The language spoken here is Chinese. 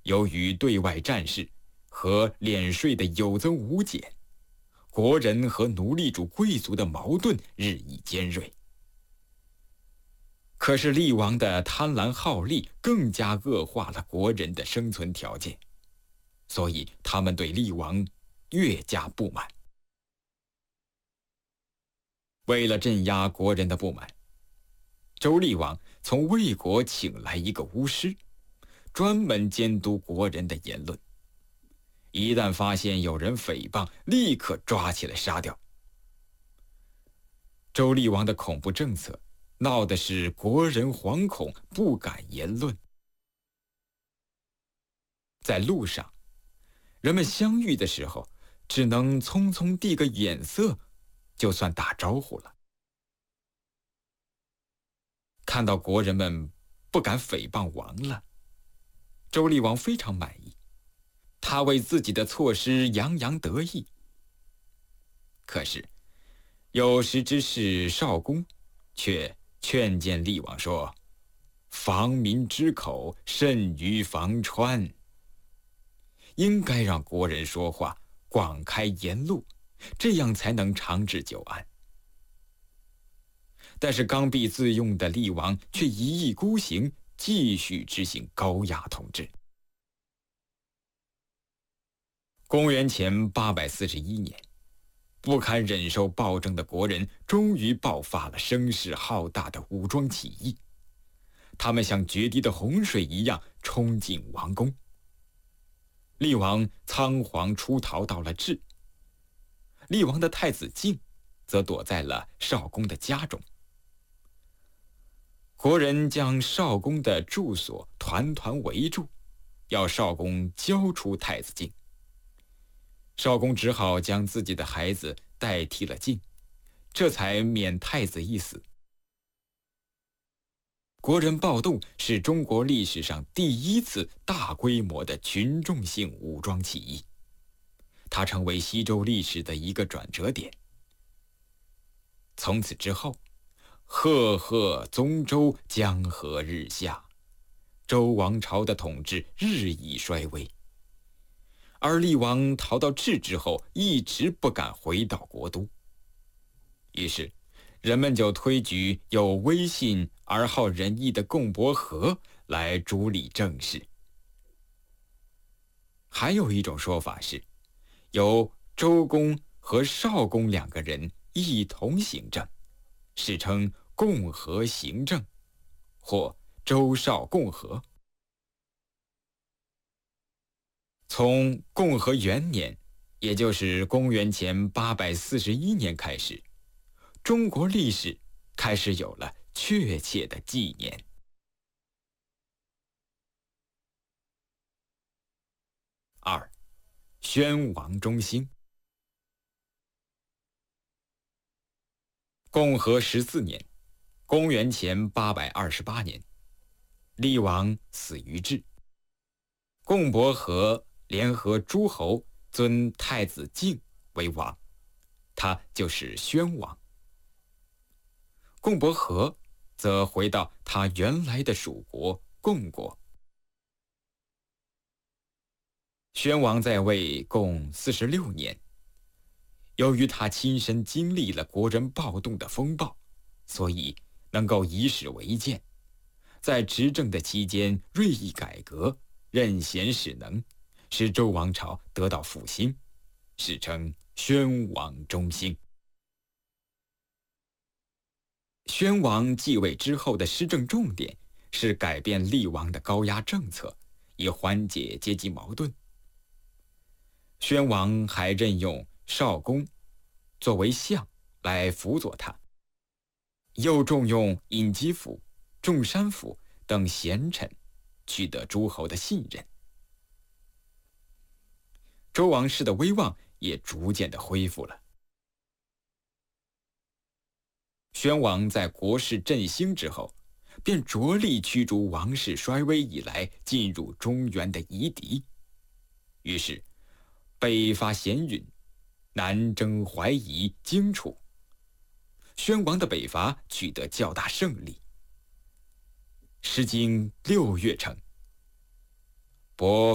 由于对外战事和敛税的有增无减，国人和奴隶主贵族的矛盾日益尖锐。可是厉王的贪婪好利更加恶化了国人的生存条件，所以他们对厉王越加不满。为了镇压国人的不满，周厉王从魏国请来一个巫师，专门监督国人的言论。一旦发现有人诽谤，立刻抓起来杀掉。周厉王的恐怖政策闹的是国人惶恐，不敢言论。在路上，人们相遇的时候，只能匆匆递个眼色，就算打招呼了。看到国人们不敢诽谤王了，周厉王非常满意，他为自己的措施洋洋得意。可是，有识之士少公却劝谏厉王说：“防民之口，甚于防川。应该让国人说话，广开言路，这样才能长治久安。”但是刚愎自用的厉王却一意孤行，继续执行高压统治。公元前841年，不堪忍受暴政的国人终于爆发了声势浩大的武装起义。他们像决堤的洪水一样冲进王宫。厉王仓皇出逃到了治，厉王的太子敬则躲在了少公的家中。国人将少公的住所团团围住，要少公交出太子敬。少公只好将自己的孩子代替了敬，这才免太子一死。国人暴动是中国历史上第一次大规模的群众性武装起义，它成为西周历史的一个转折点。从此之后，赫赫宗周，江河日下，周王朝的统治日益衰微。而厉王逃到治之后，一直不敢回到国都。于是，人们就推举有威信而好仁义的共伯和来主理政事。还有一种说法是，由周公和少公两个人一同行政，史称共和行政，或周少共和。从共和元年，也就是公元前841年开始，中国历史开始有了确切的纪年。2. 宣王中兴。共和14年，公元前828年，厉王死于治，共伯和联合诸侯尊太子敬为王，他就是宣王。共伯和则回到他原来的属国共国。宣王在位共46年，由于他亲身经历了国人暴动的风暴，所以能够以史为鉴，在执政的期间锐意改革，任贤使能，使周王朝得到复兴，史称宣王中兴。宣王继位之后的施政重点是改变厉王的高压政策，以缓解阶级矛盾。宣王还任用少公作为相来辅佐他，又重用尹基甫、仲山甫等贤臣，取得诸侯的信任。周王室的威望也逐渐的恢复了。宣王在国势振兴之后，便着力驱逐王室衰微以来进入中原的夷狄，于是北伐咸允，南征淮夷、荆楚。宣王的北伐取得较大胜利。《诗经·6月》称：伯